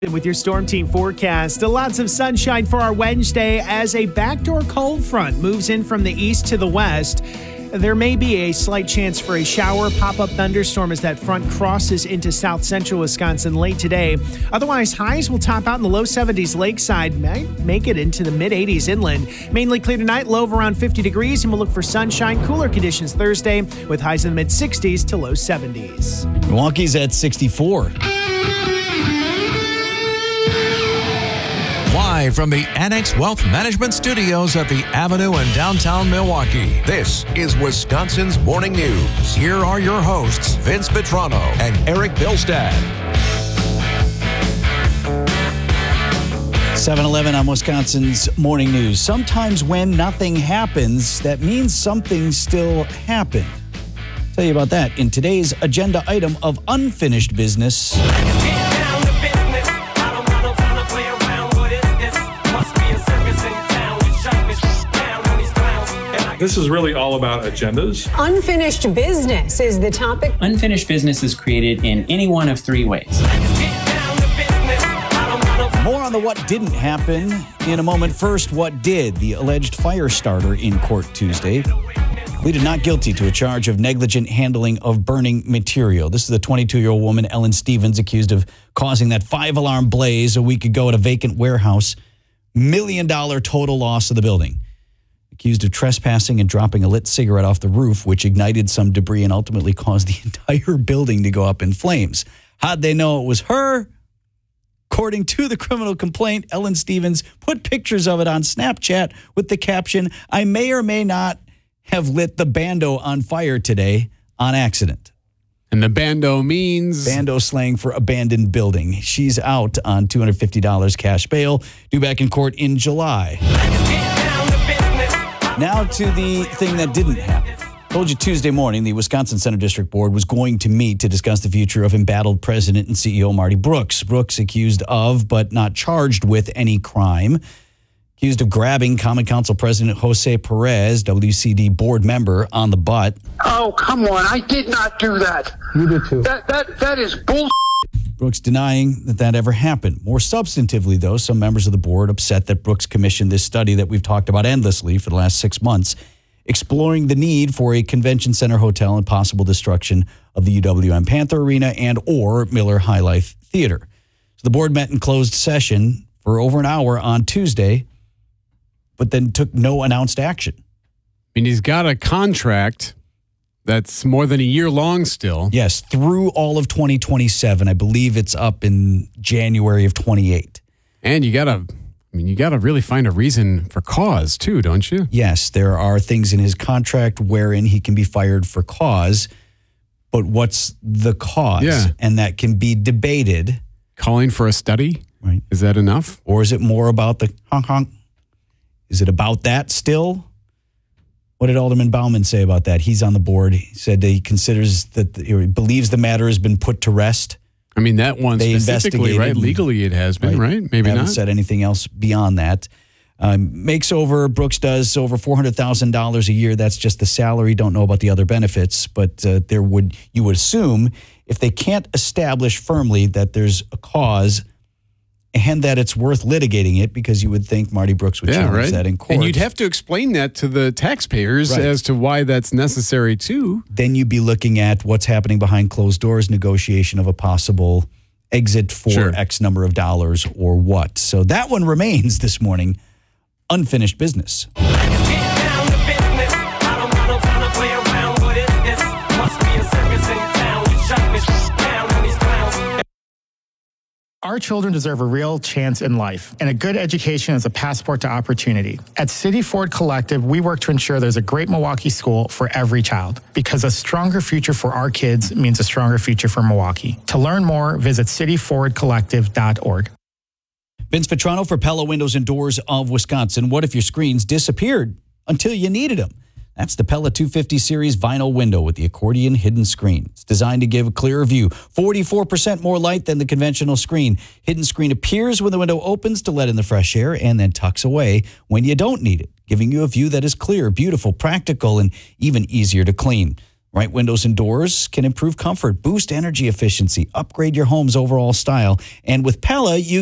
With your Storm Team forecast, lots of sunshine for our Wednesday as a backdoor cold front moves in from the east to the west. There may be a slight chance for a shower, pop-up thunderstorm as that front crosses into south central Wisconsin late today. Otherwise, highs will top out in the low 70s lakeside, might make it into the mid-80s inland. Mainly clear tonight, low of around 50 degrees, and we'll look for sunshine, cooler conditions Thursday with highs in the mid-60s to low 70s. Milwaukee's at 64. Live from the Annex Wealth Management Studios at the Avenue in downtown Milwaukee, this is Wisconsin's Morning News. Here are your hosts, Vince Vitrano and Eric Bilstad. 7-11 on Wisconsin's Morning News. Sometimes when nothing happens, that means something still happened. Tell you about that in today's agenda item of unfinished business. This is really all about agendas. Unfinished business is the topic. Unfinished business is created in any one of three ways. More on the what didn't happen in a moment. First, what did? The alleged fire starter in court Tuesday pleaded not guilty to a charge of negligent handling of burning material. This is the 22-year-old woman, Ellen Stevens, accused of causing that 5-alarm blaze a week ago at a vacant warehouse. $1 million total loss of the building. Accused of trespassing and dropping a lit cigarette off the roof, which ignited some debris and ultimately caused the entire building to go up in flames. How'd they know it was her? According to the criminal complaint, Ellen Stevens put pictures of it on Snapchat with the caption, "I may or may not have lit the bando on fire today on accident." And the bando means? Bando slang for abandoned building. She's out on $250 cash bail, due back in court in July. Now to the thing that didn't happen. Told you Tuesday morning the Wisconsin Center District Board was going to meet to discuss the future of embattled President and CEO Marty Brooks. Brooks accused of, but not charged with, any crime. Accused of grabbing Common Council President Jose Perez, WCD board member, on the butt. Oh, come on. I did not do that. You did too. That is bull. Brooks denying that ever happened. More substantively, though, some members of the board upset that Brooks commissioned this study that we've talked about endlessly for the last 6 months, exploring the need for a convention center hotel and possible destruction of the UWM Panther Arena and or Miller High Life Theater. So the board met in closed session for over an hour on Tuesday, but then took no announced action. I mean, he's got a contract that's more than a year long still. Yes, through all of 2027. I believe it's up in January of 28. And you gotta really find a reason for cause too, don't you? Yes, there are things in his contract wherein he can be fired for cause, but what's the cause? Yeah. And that can be debated. Calling for a study? Right. Is that enough? Or is it more about the honk honk? Is it about that still? What did Alderman Bauman say about that? He's on the board. He said that he considers that he believes the matter has been put to rest. I mean, that one They specifically, right? Legally it has been, right? Maybe haven't not. said anything else beyond that. Brooks does over $400,000 a year. That's just the salary. Don't know about the other benefits, but you would assume if they can't establish firmly that there's a cause and that it's worth litigating it, because you would think Marty Brooks would challenge that in court. And you'd have to explain that to the taxpayers as to why that's necessary too. Then you'd be looking at what's happening behind closed doors, negotiation of a possible exit for X number of dollars or what. So that one remains this morning unfinished business. Our children deserve a real chance in life, and a good education is a passport to opportunity. At City Forward Collective, we work to ensure there's a great Milwaukee school for every child, because a stronger future for our kids means a stronger future for Milwaukee. To learn more, visit cityforwardcollective.org. Vince Vitrano for Pella Windows and Doors of Wisconsin. What if your screens disappeared until you needed them? That's the Pella 250 series vinyl window with the accordion hidden screen. It's designed to give a clearer view, 44% more light than the conventional screen. Hidden screen appears when the window opens to let in the fresh air and then tucks away when you don't need it, giving you a view that is clear, beautiful, practical, and even easier to clean. Right windows and doors can improve comfort, boost energy efficiency, upgrade your home's overall style. And with Pella, you